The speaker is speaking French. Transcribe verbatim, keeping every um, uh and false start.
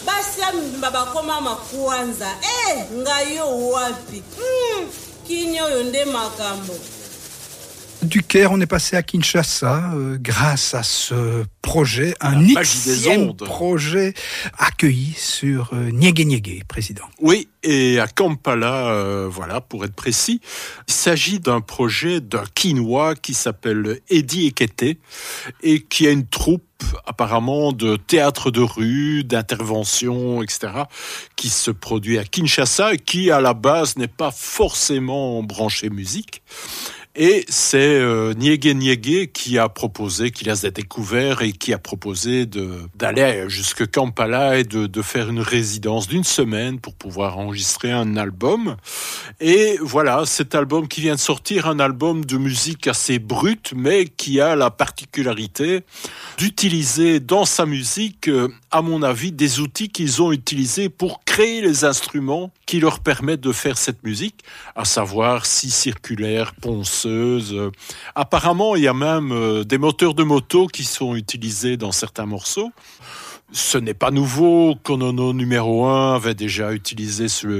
basi ya mbaba koma makwanza eh ngayo wapi hmm kinyo yonde makambo. Du Caire, on est passé à Kinshasa euh, grâce à ce projet, un Xème projet accueilli sur euh, Niégué Niégué, président. Oui, et à Kampala, euh, voilà, pour être précis, il s'agit d'un projet d'un Quinois qui s'appelle Eddie Ekete et qui a une troupe apparemment de théâtre de rue, d'intervention, et cetera, qui se produit à Kinshasa et qui, à la base, n'est pas forcément branché musique. Et c'est euh, Niégué Niégué qui a proposé, qui les a découverts et qui a proposé de, d'aller jusque Kampala et de, de faire une résidence d'une semaine pour pouvoir enregistrer un album. Et voilà, cet album qui vient de sortir, un album de musique assez brute, mais qui a la particularité d'utiliser dans sa musique, euh, à mon avis, des outils qu'ils ont utilisés pour créer les instruments qui leur permettent de faire cette musique, à savoir scie circulaire, ponceuse. Euh, apparemment, il y a même euh, des moteurs de moto qui sont utilisés dans certains morceaux. Ce n'est pas nouveau. Konono numéro un avait déjà utilisé ce